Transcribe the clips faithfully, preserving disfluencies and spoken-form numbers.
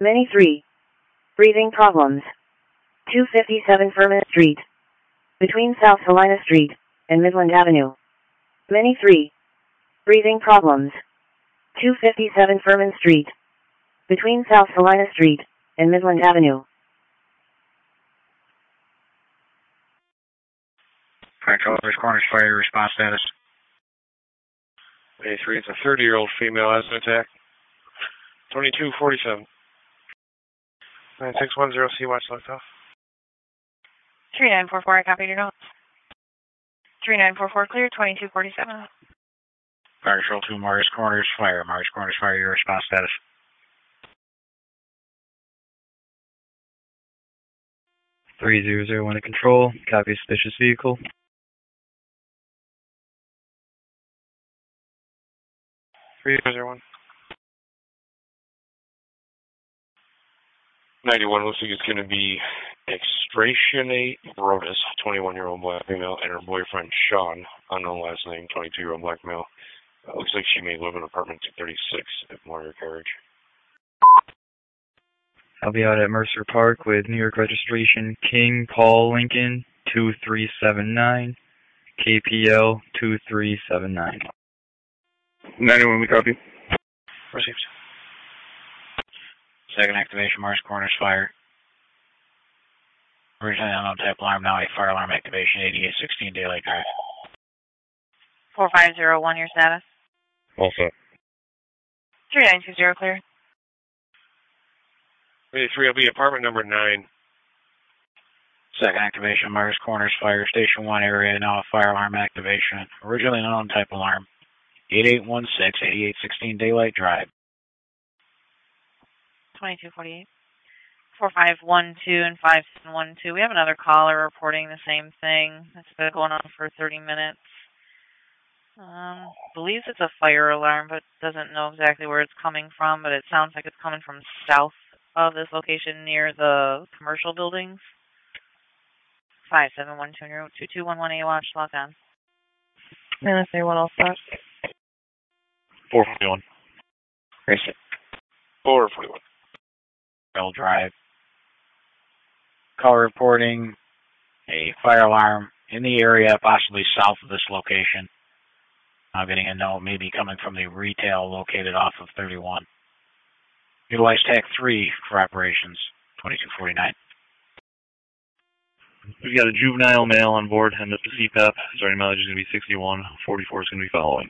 Many three. Breathing problems. two fifty-seven Furman Street. Between South Helena Street and Midland Avenue. Many three. Breathing problems. two fifty-seven Furman Street. Between South Helena Street and Midland Avenue. First Corners Fire response status. A three, it's a thirty-year-old female has an attack. twenty-two forty-seven. nine six one zero C watch locked off. three nine four four, I copied your notes. three nine four four clear, twenty-two forty-seven. Fire Control two, Morris Corners Fire. Morris Corners Fire, your response status. three zero zero one to control. Copy suspicious vehicle. three zero zero one. ninety-one looks like it's going to be Extrationate Brodus, twenty-one-year-old black female, and her boyfriend Sean, unknown last name, twenty-two-year-old black male. Uh, looks like she may live in apartment two thirty-six at Moyer Carriage. I'll be out at Mercer Park with New York registration King Paul Lincoln two three seven nine, K P L two three seven nine. ninety-one, we copy. Received. Second activation, Morris Corners Fire. Originally unknown type alarm, now a fire alarm activation, eighty-eight sixteen Daylight Drive. four five zero one, your status. All set. three nine two zero clear. eighty-three will be apartment number nine. Second activation, Morris Corners Fire Station one area, now a fire alarm activation. Originally unknown type alarm, eighty-eight sixteen, eighty-eight sixteen Daylight Drive. twenty-two forty-eight. four five one two and five seven one two. We have another caller reporting the same thing. It's been going on for thirty minutes. Um, believes it's a fire alarm, but doesn't know exactly where it's coming from, but it sounds like it's coming from south of this location near the commercial buildings. five seven one two two two one one A watch, locked on. And if anyone else thought? four forty-one. four forty-one. Bell Drive. Call reporting a fire alarm in the area, possibly south of this location. I'm getting a note maybe coming from the retail located off of thirty-one. Utilize TAC three for operations, twenty-two forty-nine. We've got a juvenile male on board, heading up to C PAP. Starting mileage is going to be sixty-one. forty-four is going to be following.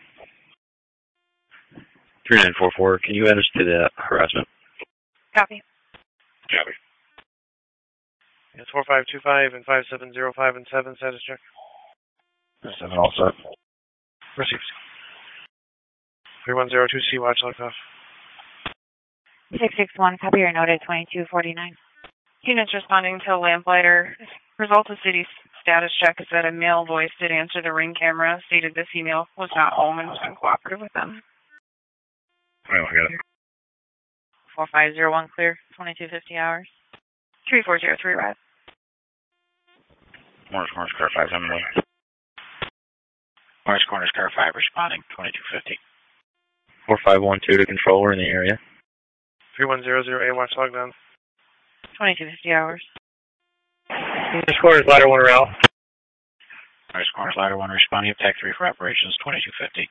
three nine four four, can you add us to the harassment? Copy. Copy. It's four five two five and five seven zero five and seven, status check. seven all set. Received. three one zero two C watch locked off. six six one, copy your note at twenty-two forty-nine. Units responding to a lamplighter. Result of city status check is that a male voice did answer the ring camera, stated this female was not home and was uncooperative with them. I got it. four five zero one clear, twenty-two fifty hours. three four zero three red. Morris Corners Car five, seven one. Morris Corners Car five responding, twenty-two fifty. four five one two to control, we're in the area. three one zero zero A watch logged on. twenty-two fifty hours. Morris Corners ladder one route. Morris Corners ladder one responding, TAC three for operations, twenty-two fifty.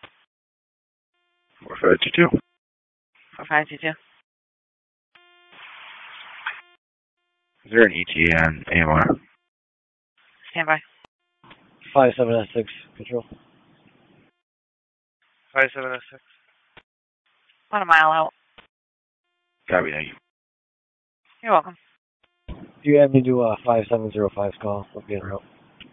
four five two two. four five two two. Is there an E T A on A M R? Stand by. five seven S six, control. five seven S six. About a mile out. Copy, thank you. You're welcome. Do you have me do a five seven zero five's call? I'll be en route.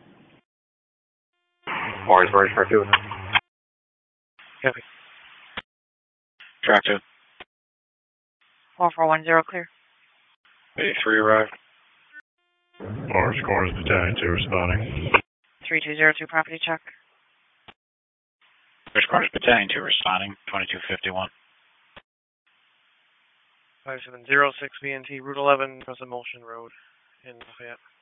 Morris Corners Car two. Copy. Track two. four four one zero clear. eighty-three arrived. Morris Corners Battalion two responding. three two zero two property check. Morris Corners Battalion two responding, twenty-two fifty-one. five seven zero six V N T, Route eleven, Emulsion Road in Lafayette.